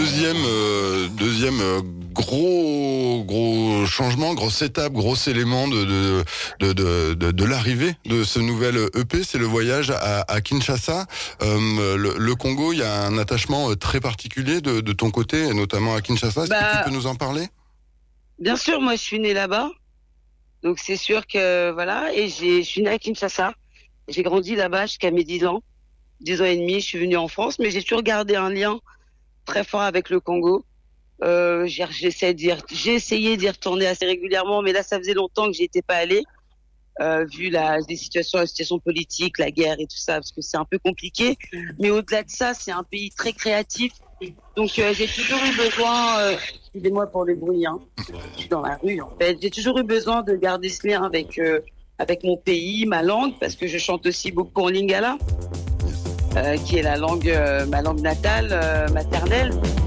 deuxième gros changement, grosse étape, gros élément de l'arrivée de ce nouvel EP, c'est le voyage à Kinshasa. Le Congo, il y a un attachement très particulier de ton côté, et notamment à Kinshasa. Est-ce que tu peux nous en parler? Bien sûr, moi je suis née là-bas, donc c'est sûr que voilà, et je suis née à Kinshasa. J'ai grandi là-bas jusqu'à mes 10 ans, 10 ans et demi. Je suis venue en France, mais j'ai toujours gardé un lien très fort avec le Congo. J'ai essayé d'y retourner assez régulièrement, mais là ça faisait longtemps que j'y étais pas allée, vu la situation politique, la guerre et tout ça, parce que c'est un peu compliqué. Mais au-delà de ça, c'est un pays très créatif. Donc j'ai toujours eu besoin, excusez-moi pour le bruit, hein, je suis dans la rue en fait, j'ai toujours eu besoin de garder ce lien avec mon pays, ma langue, parce que je chante aussi beaucoup en lingala, qui est ma langue natale, maternelle.